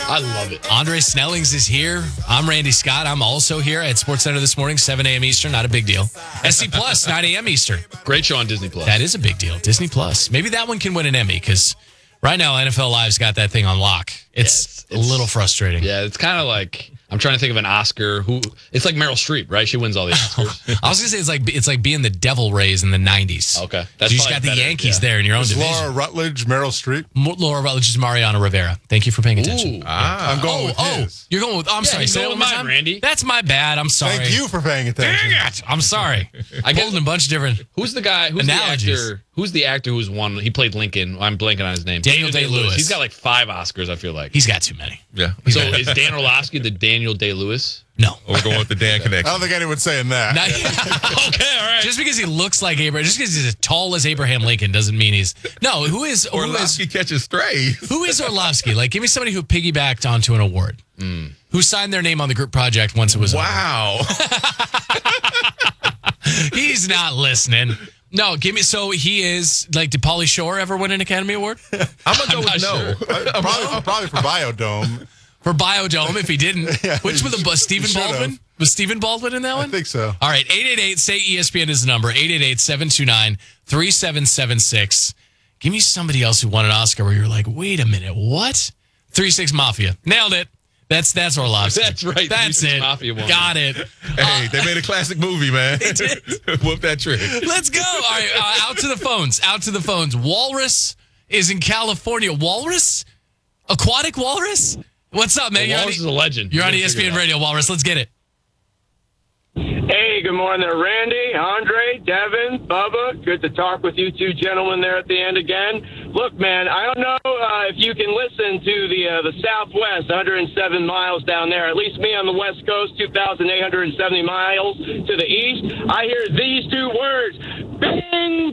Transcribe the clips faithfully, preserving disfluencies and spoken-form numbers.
I love it. Andre Snellings is here. I'm Randy Scott. I'm also here at SportsCenter this morning, seven a.m. Eastern. Not a big deal. S C Plus, nine a.m. Eastern. Great show on Disney Plus. That is a big deal. Disney Plus. Maybe that one can win an Emmy because right now N F L Live's got that thing on lock. It's, yeah, it's, it's a little frustrating. Yeah, it's kind of like I'm trying to think of an Oscar who it's like Meryl Streep, right? She wins all the Oscars. I was gonna say it's like it's like being the Devil Rays in the nineties. Okay, that's you just got the better, Yankees yeah. there in your own Is division. Laura Rutledge, Meryl Streep. M- Laura Rutledge is Mariano Rivera. Thank you for paying attention. Ooh, ah. I'm going oh, with oh, his. You're going with. I'm yeah, sorry. Say going it with one mine, Randy. That's my bad. I'm sorry. Thank you for paying attention. Dang it! I'm sorry. I pulled in a bunch of different. Who's the guy? Who's analogies. the actor? Who's the actor who's won? He played Lincoln. I'm blanking on his name. Daniel Day-Lewis. He's got like five Oscars. I feel like he's got too many. Yeah. So is Dan Orlovsky the Daniel Day-Lewis? No. We're going with the Dan connection. I don't think anyone's saying that. Not, okay, all right. Just because he looks like Abraham, just because he's as tall as Abraham Lincoln doesn't mean he's. No, who is who Orlovsky is, catches strays. Who is Orlovsky? Like, give me somebody who piggybacked onto an award. Mm. Who signed their name on the group project once it was wow. He's not listening. No, give me. So he is like. Did Pauly Shore ever win an Academy Award? I'm gonna go with no. Sure. probably, probably for Biodome. For Biodome, if he didn't. Yeah, Which was the Stephen Baldwin? Have. Was Stephen Baldwin in that one? I think so. All right, eight eight eight, say E S P N is the number. eight eight eight, seven two nine, three seven seven six. Give me somebody else who won an Oscar where you're like, wait a minute, what? three six Mafia. Nailed it. That's that's Orlovsky. That's right. That's it. Mafia woman. Got it. Hey, uh, they made a classic movie, man. They did. Whoop that trick. Let's go. All right, uh, out to the phones. Out to the phones. Walrus is in California. Walrus? Aquatic Walrus? What's up, man? Well, Walrus on, is a legend. You're on E S P N Radio, Walrus. Let's get it. Hey, good morning there, Randy, Andre, Devin, Bubba. Good to talk with you two gentlemen there at the end again. Look, man, I don't know uh, if you can listen to the uh, the Southwest, one hundred seven miles down there. At least me on the West Coast, two thousand eight hundred seventy miles to the east. I hear these two words, bing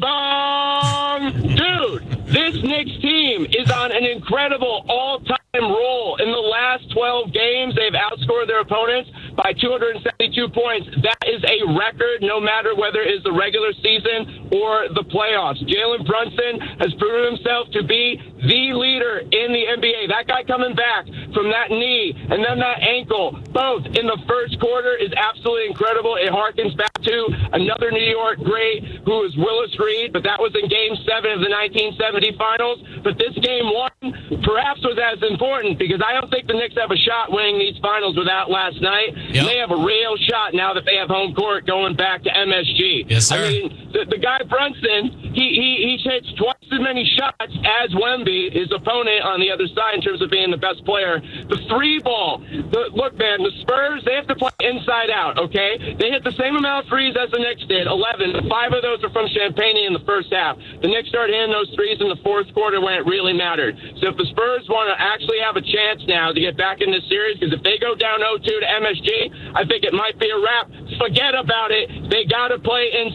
bong. Dude, this Knicks team is on an incredible all-time roll. In the last twelve games, they've outscored their opponents by two hundred seventy-two points. That is a record, no matter whether it's the regular season or the playoffs. Jalen Brunson has proven himself to be the leader in the N B A. That guy coming back from that knee and then that ankle, both in the first quarter, is absolutely incredible. It harkens back to another New York great who was Willis Reed, but that was in Game seven of the nineteen seventy finals. But this Game one perhaps was as important because I don't think the Knicks have a shot winning these finals without last night. Yep. They have a real shot now that they have home court going back to M S G. Yes, sir. I mean, the, the guy Brunson, he, he, he hits twice as many shots as Wemby, his opponent on the other side, in terms of being the best player. The three ball, the, look, man, the Spurs, they have to play inside out, okay? They hit the same amount of threes as the Knicks did, eleven. Five of those are from Champagne in the first half. The Knicks started hitting those threes in the fourth quarter when it really mattered. So if the Spurs want to actually have a chance now to get back in this series, because if they go down oh two to M S G, I think it might be a wrap. Forget about it. They got to play in